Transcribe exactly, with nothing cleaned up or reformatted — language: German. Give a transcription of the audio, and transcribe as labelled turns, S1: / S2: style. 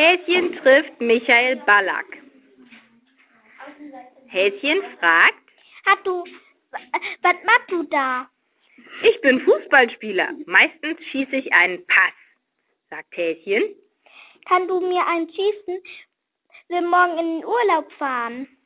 S1: Häschen trifft Michael Ballack. Häschen fragt:
S2: Ah, du, was machst du da?
S1: Ich bin Fußballspieler. Meistens schieße ich einen Pass, sagt Häschen.
S2: Kann du mir einen schießen? Will morgen in den Urlaub fahren.